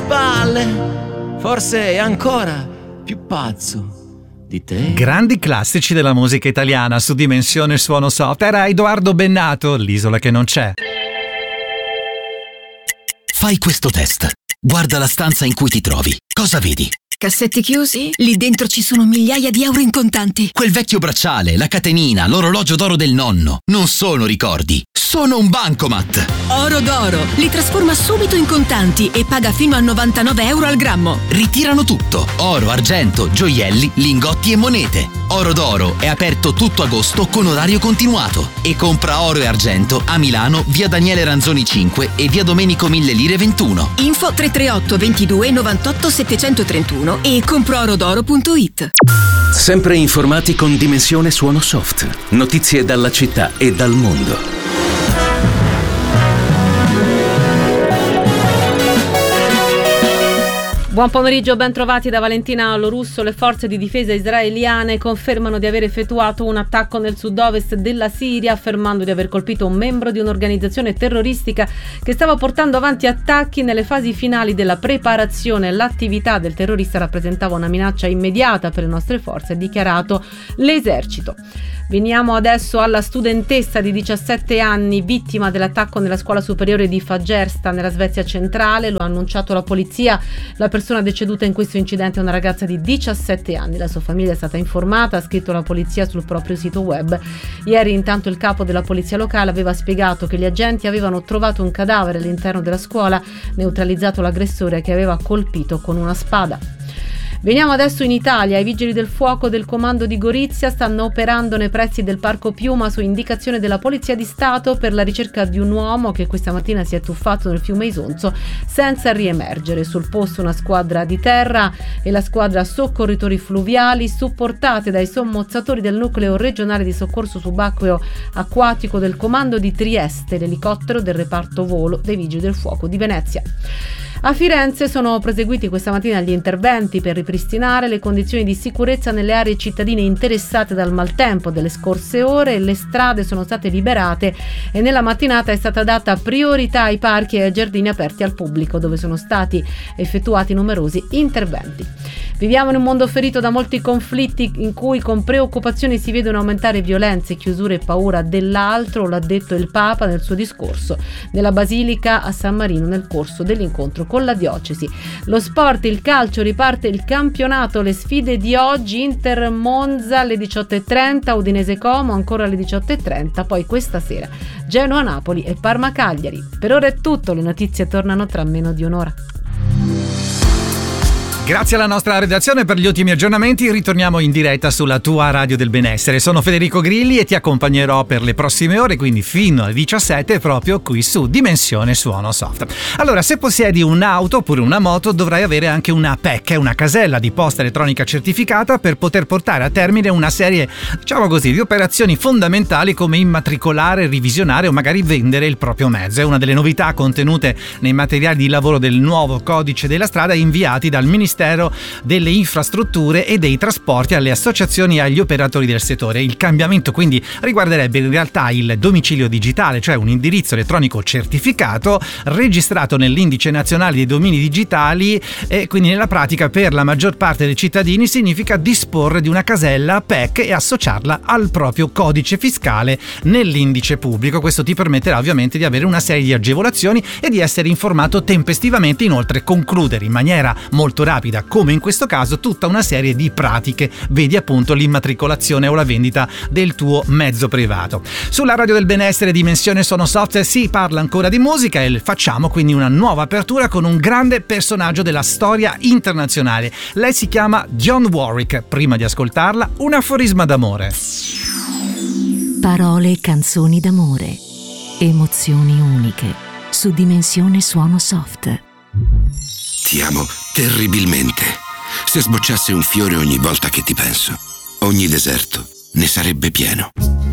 spalle, forse è ancora più pazzo di te. Grandi classici della musica italiana su Dimensione Suono Soft. Era Edoardo Bennato, L'isola che non c'è. Fai questo test. Guarda la stanza in cui ti trovi. Cosa vedi? Cassetti chiusi? Lì dentro ci sono migliaia di euro in contanti. Quel vecchio bracciale, la catenina, l'orologio d'oro del nonno. Non sono ricordi, sono un bancomat. Oro d'oro. Li trasforma subito in contanti e paga fino a 99 euro al grammo. Ritirano tutto. Oro, argento, gioielli, lingotti e monete. Oro d'oro è aperto tutto agosto con orario continuato. E compra oro e argento a Milano, via Daniele Ranzoni 5 e via Domenico Mille Lire 21. Info 338 22 98 731 e comproorodoro.it. Sempre informati con Dimensione Suono Soft. Notizie dalla città e dal mondo. Buon pomeriggio, ben trovati da Valentina Lorusso. Le forze di difesa israeliane confermano di aver effettuato un attacco nel sud-ovest della Siria, affermando di aver colpito un membro di un'organizzazione terroristica che stava portando avanti attacchi nelle fasi finali della preparazione. L'attività del terrorista rappresentava una minaccia immediata per le nostre forze, ha dichiarato l'esercito. Veniamo adesso alla studentessa di 17 anni, vittima dell'attacco nella scuola superiore di Fagersta, nella Svezia centrale. Lo ha annunciato la polizia. La persona deceduta in questo incidente è una ragazza di 17 anni. La sua famiglia è stata informata, ha scritto la polizia sul proprio sito web. Ieri intanto il capo della polizia locale aveva spiegato che gli agenti avevano trovato un cadavere all'interno della scuola, neutralizzato l'aggressore che aveva colpito con una spada. Veniamo adesso in Italia. I vigili del fuoco del comando di Gorizia stanno operando nei pressi del Parco Piuma su indicazione della Polizia di Stato per la ricerca di un uomo che questa mattina si è tuffato nel fiume Isonzo senza riemergere. Sul posto una squadra di terra e la squadra soccorritori fluviali supportate dai sommozzatori del nucleo regionale di soccorso subacqueo acquatico del comando di Trieste, l'elicottero del reparto volo dei vigili del fuoco di Venezia. A Firenze sono proseguiti questa mattina gli interventi per ripristinare le condizioni di sicurezza nelle aree cittadine interessate dal maltempo delle scorse ore. Le strade sono state liberate e nella mattinata è stata data priorità ai parchi e ai giardini aperti al pubblico, dove sono stati effettuati numerosi interventi. Viviamo in un mondo ferito da molti conflitti in cui con preoccupazione si vedono aumentare violenze, chiusure e paura dell'altro, l'ha detto il Papa nel suo discorso nella Basilica a San Marino nel corso dell'incontro con la diocesi. Lo sport, il calcio, riparte il campionato, le sfide di oggi: Inter Monza alle 18:30, Udinese Como ancora alle 18:30, poi questa sera Genoa Napoli e Parma Cagliari. Per ora è tutto, le notizie tornano tra meno di un'ora. Grazie alla nostra redazione per gli ultimi aggiornamenti. Ritorniamo in diretta sulla tua radio del benessere. Sono Federico Grilli e ti accompagnerò per le prossime ore, quindi fino alle 17, proprio qui su Dimensione Suono Soft. Allora, se possiedi un'auto oppure una moto, dovrai avere anche una PEC, una casella di posta elettronica certificata, per poter portare a termine una serie, diciamo così, di operazioni fondamentali come immatricolare, revisionare o magari vendere il proprio mezzo. È una delle novità contenute nei materiali di lavoro del nuovo codice della strada inviati dal Ministero delle Infrastrutture e dei Trasporti alle associazioni e agli operatori del settore. Il cambiamento quindi riguarderebbe in realtà il domicilio digitale, cioè un indirizzo elettronico certificato registrato nell'Indice Nazionale dei Domini Digitali, e quindi nella pratica per la maggior parte dei cittadini significa disporre di una casella PEC e associarla al proprio codice fiscale nell'indice pubblico. Questo ti permetterà ovviamente di avere una serie di agevolazioni e di essere informato tempestivamente, inoltre concludere in maniera molto rapida, come in questo caso, tutta una serie di pratiche, vedi appunto l'immatricolazione o la vendita del tuo mezzo privato. Sulla radio del benessere Dimensione Suono Soft si parla ancora di musica e facciamo quindi una nuova apertura con un grande personaggio della storia internazionale. Lei si chiama Dionne Warwick. Prima di ascoltarla, un aforisma d'amore. Parole e canzoni d'amore, emozioni uniche su Dimensione Suono Soft. Ti amo terribilmente. Se sbocciasse un fiore ogni volta che ti penso, ogni deserto ne sarebbe pieno.